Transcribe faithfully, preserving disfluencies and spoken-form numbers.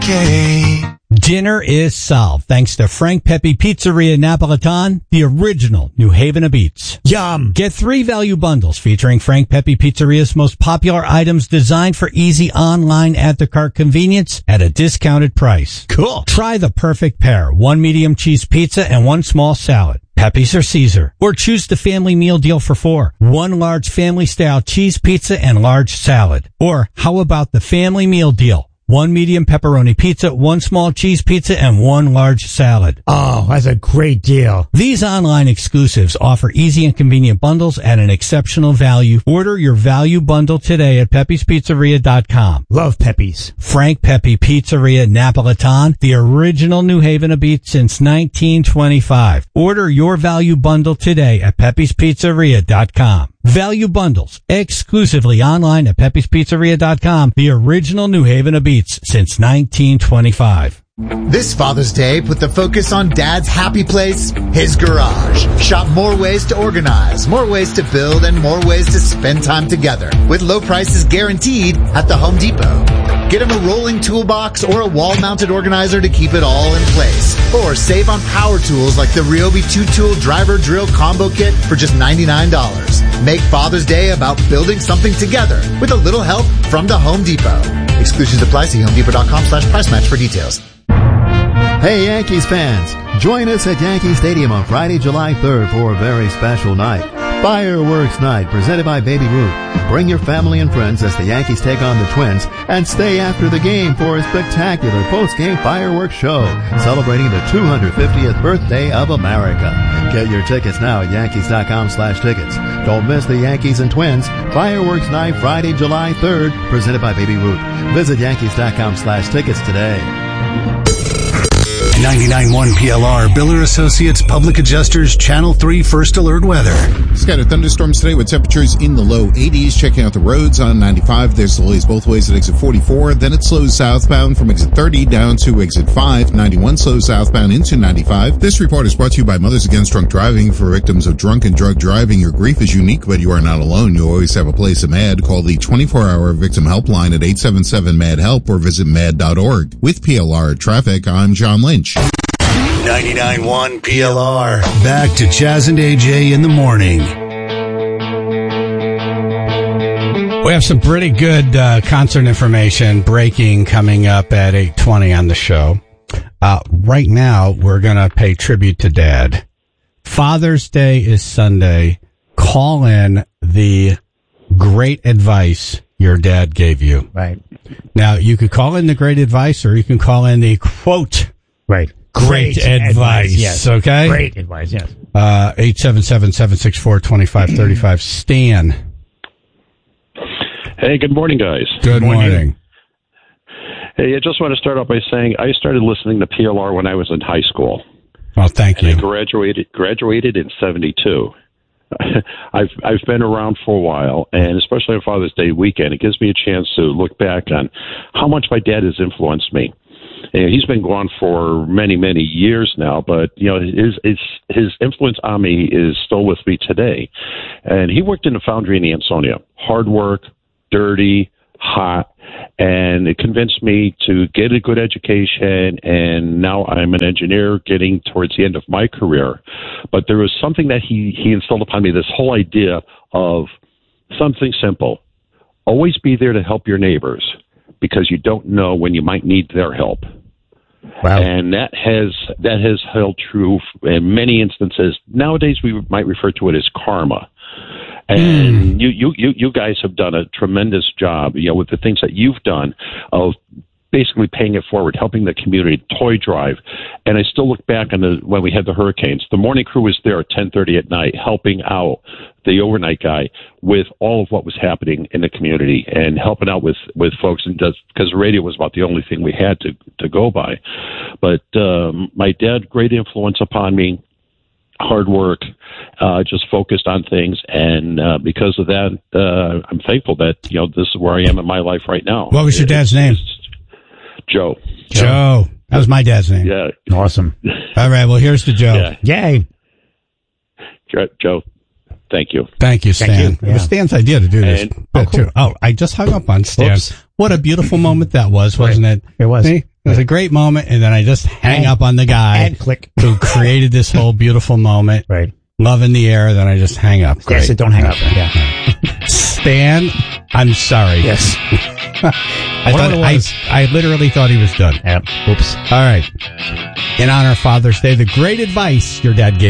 Okay. Dinner is solved thanks to Frank Pepe Pizzeria Napolitan, the original New Haven of Eats. Yum. Get three value bundles featuring Frank Pepe Pizzeria's most popular items designed for easy online at-the-cart convenience at a discounted price. Cool. Try the perfect pair, one medium cheese pizza and one small salad. Pepe's or Caesar. Or choose the family meal deal for four. One large family-style cheese pizza and large salad. Or how about the family meal deal? One medium pepperoni pizza, one small cheese pizza, and one large salad. Oh, that's a great deal. These online exclusives offer easy and convenient bundles at an exceptional value. Order your value bundle today at pepes pizzeria dot com. Love Pepe's. Frank Pepe Pizzeria Napolitan, the original New Haven of Eats since nineteen twenty-five. Order your value bundle today at pepes pizzeria dot com. Value bundles exclusively online at pepes pizzeria dot com, the original New Haven of Eats since nineteen twenty-five. This Father's Day, put the focus on Dad's happy place, his garage. Shop more ways to organize, more ways to build, and more ways to spend time together with low prices guaranteed at the Home Depot. Get him a rolling toolbox or a wall-mounted organizer to keep it all in place. Or save on power tools like the Ryobi two-tool driver drill combo kit for just ninety-nine dollars. Make Father's Day about building something together with a little help from the Home Depot. Exclusions apply. See home depot dot com slash price match for details. Hey Yankees fans, join us at Yankee Stadium on Friday, July third for a very special night. Fireworks Night presented by Baby Ruth. Bring your family and friends as the Yankees take on the Twins and stay after the game for a spectacular post-game fireworks show celebrating the two hundred fiftieth birthday of America. Get your tickets now at yankees dot com slash tickets. Don't miss the Yankees and Twins Fireworks Night Friday, July third presented by Baby Ruth. Visit yankees dot com slash tickets today. ninety-nine point one P L R, Biller Associates Public Adjusters, Channel three First Alert Weather. Scattered thunderstorms today with temperatures in the low eighties. Checking out the roads on ninety-five. There's delays both ways at exit forty-four. Then it slows southbound from exit thirty down to exit five. ninety-one slows southbound into ninety-five. This report is brought to you by Mothers Against Drunk Driving. For victims of drunk and drug driving, your grief is unique, but you are not alone. You always have a place at MAD. Call the twenty-four hour victim helpline at eight seven seven MAD HELP or visit mad dot org. With P L R Traffic, I'm John Lynch. ninety-nine point one P L R. Back to Chaz and A J in the morning. We have some pretty good uh, concert information breaking coming up at eight twenty on the show. Uh, right now, we're going to pay tribute to Dad. Father's Day is Sunday. Call in the great advice your dad gave you. Right. Now, you could call in the great advice, or you can call in the quote. Right. Great, Great advice, advice, yes. Okay? Great advice, yes. Uh, eight seven seven, seven six four, two five three five. Stan. Hey, good morning, guys. Good morning. morning. Hey, I just want to start off by saying I started listening to P L R when I was in high school. Oh, thank and you. I graduated, graduated in seventy-two. I've I've been around for a while, and especially on Father's Day weekend, it gives me a chance to look back on how much my dad has influenced me. And he's been gone for many, many years now, but you know his his his influence on me is still with me today. And he worked in a foundry in Ansonia. Hard work, dirty, hot, and it convinced me to get a good education. And now I'm an engineer, getting towards the end of my career. But there was something that he he instilled upon me. This whole idea of something simple: always be there to help your neighbors, because you don't know when you might need their help. Wow. And that has that has held true in many instances. Nowadays, we might refer to it as karma. And mm. you, you, you, you guys have done a tremendous job, you know, with the things that you've done of basically paying it forward, helping the community, toy drive. And I still look back on the when we had the hurricanes. The morning crew was there at ten thirty at night, helping out the overnight guy with all of what was happening in the community and helping out with, with folks. And does, because the radio was about the only thing we had to, to go by. But um, my dad, great influence upon me. Hard work, uh, just focused on things, and uh, because of that, uh, I'm thankful that you know this is where I am in my life right now. What was your dad's name? Joe. Joe. That was my dad's name. Yeah. Awesome. All right. Well, here's to Joe. Yeah. Yay. Joe. Thank you. Thank you, Stan. Thank you. It was Yeah. Stan's idea to do this And, bit, oh, cool. too. Oh, I just hung up on Stan. Oops. what a beautiful moment that was, wasn't it? It was. See? It was a great moment, and then I just hang And- up on the guy and click. who created this whole beautiful moment. Right. Love in the air, then I just hang up. Great. Yes, it don't hang up. Yeah. Stan, I'm sorry. Yes. I Wonder thought what it I, was. I literally thought he was done. Yep. Oops. All right. In honor of Father's Day, the great advice your dad gave